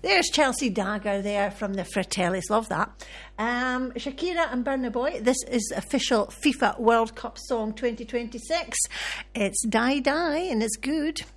There's Chelsea Dagger there from the Fratellis. Love that. Shakira and Burna Boy. This is official FIFA World Cup song 2026. It's Die Die and it's good.